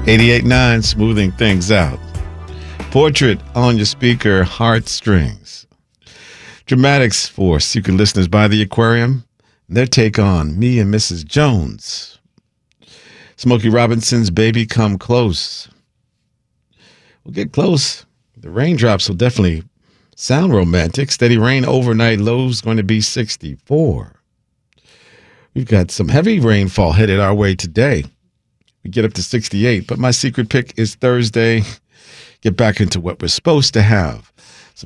88.9, smoothing things out. Portrait on your speaker, Heartstrings. Dramatics Force, you can listeners by the aquarium. Their take on Me and Mrs. Jones. Smokey Robinson's Baby Come Close. We'll get close. The raindrops will definitely sound romantic. Steady rain overnight, lows going to be 64. We've got some heavy rainfall headed our way today. We get up to 68, but my secret pick is Thursday. Get back into what we're supposed to have.